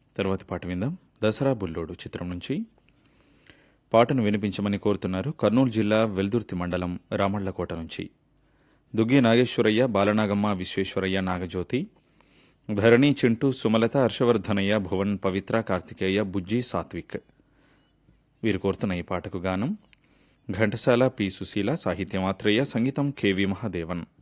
తర్వాతి పాట విందాం. దసరా బుల్లోడు చిత్రం నుంచి పాటను వినిపించమని కోరుతున్నారు కర్నూలు జిల్లా వెల్దుర్తి మండలం రామళ్లకోట నుంచి దుగ్గి నాగేశ్వరయ్య, బాలనాగమ్మ, విశ్వేశ్వరయ్య, నాగజ్యోతి, ధరణి, చింటూ, సుమలత, హర్షవర్ధనయ్య, భువన్, పవిత్ర, కార్తికేయ, బుజ్జి, సాత్విక్ వీరు కోరుతున్న ఈ పాటకు గానం ఘంటసాల, పి. సుశీల, సాహిత్యం ఆత్రేయ, సంగీతం కెవి మహాదేవన్.